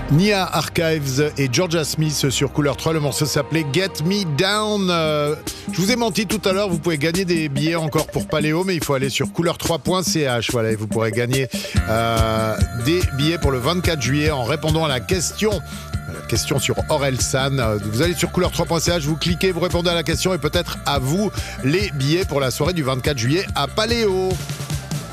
Nia Archives et Georgia Smith sur Couleur 3. Le morceau s'appelait Get Me Down. Je vous ai menti tout à l'heure, vous pouvez gagner des billets encore pour Paléo, mais il faut aller sur couleur3.ch. Voilà, et vous pourrez gagner des billets pour le 24 juillet en répondant à la question. Question sur Orelsan. Vous allez sur couleur3.ch, vous cliquez, vous répondez à la question et peut-être à vous les billets pour la soirée du 24 juillet à Paléo.